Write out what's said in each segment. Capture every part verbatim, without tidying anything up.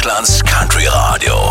Deutschlands Country Radio.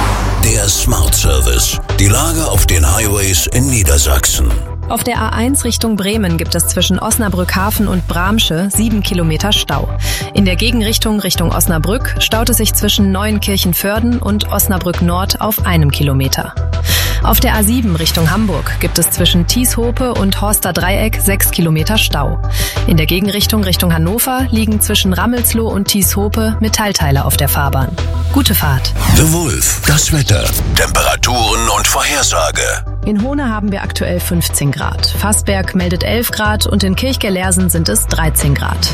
Der Smart Service. Die Lage auf den Highways in Niedersachsen. Auf der A eins Richtung Bremen gibt es zwischen Osnabrück-Hafen und Bramsche sieben Kilometer Stau. In der Gegenrichtung Richtung Osnabrück staut es sich zwischen Neuenkirchen-Vörden und Osnabrück-Nord auf einem Kilometer. Auf der A sieben Richtung Hamburg gibt es zwischen Tieshope und Horster Dreieck sechs Kilometer Stau. In der Gegenrichtung Richtung Hannover liegen zwischen Rammelsloh und Tieshope Metallteile auf der Fahrbahn. Gute Fahrt. The Wolf, das Wetter, Temperaturen und Vorhersage. In Hohne haben wir aktuell fünfzehn Grad. Fassberg meldet elf Grad und in Kirchgerlersen sind es dreizehn Grad.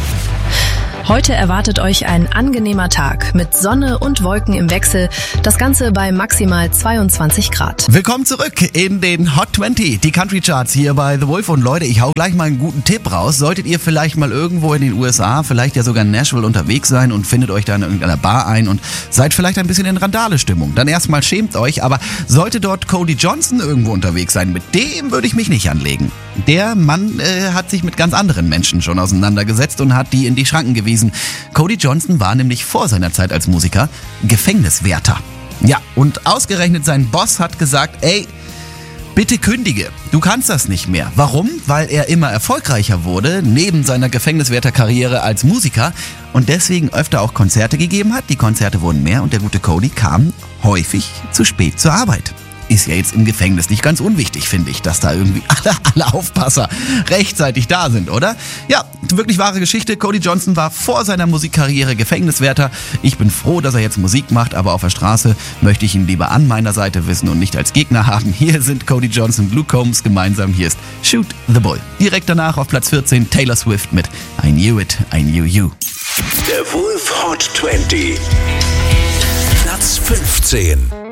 Heute erwartet euch ein angenehmer Tag mit Sonne und Wolken im Wechsel. Das Ganze bei maximal zweiundzwanzig Grad. Willkommen zurück in den Hot zwanzig, die Country Charts hier bei The Wolf. Und Leute, ich hau gleich mal einen guten Tipp raus. Solltet ihr vielleicht mal irgendwo in den U S A, vielleicht ja sogar in Nashville unterwegs sein und findet euch da in irgendeiner Bar ein und seid vielleicht ein bisschen in Randale-Stimmung, dann erstmal schämt euch. Aber sollte dort Cody Johnson irgendwo unterwegs sein, mit dem würde ich mich nicht anlegen. Der Mann äh, hat sich mit ganz anderen Menschen schon auseinandergesetzt und hat die in die Schranken gewiesen. Cody Johnson war nämlich vor seiner Zeit als Musiker Gefängniswärter. Ja, und ausgerechnet sein Boss hat gesagt, ey, bitte kündige, du kannst das nicht mehr. Warum? Weil er immer erfolgreicher wurde, neben seiner Gefängniswärterkarriere als Musiker und deswegen öfter auch Konzerte gegeben hat. Die Konzerte wurden mehr und der gute Cody kam häufig zu spät zur Arbeit. Ist ja jetzt im Gefängnis nicht ganz unwichtig, finde ich, dass da irgendwie alle, alle Aufpasser rechtzeitig da sind, oder? Ja, wirklich wahre Geschichte. Cody Johnson war vor seiner Musikkarriere Gefängniswärter. Ich bin froh, dass er jetzt Musik macht, aber auf der Straße möchte ich ihn lieber an meiner Seite wissen und nicht als Gegner haben. Hier sind Cody Johnson, Luke Combs gemeinsam. Hier ist Shoot the Bull. Direkt danach auf Platz vierzehn Taylor Swift mit I Knew It, I Knew You. Der Wolf Hot zwanzig. Platz fünfzehn.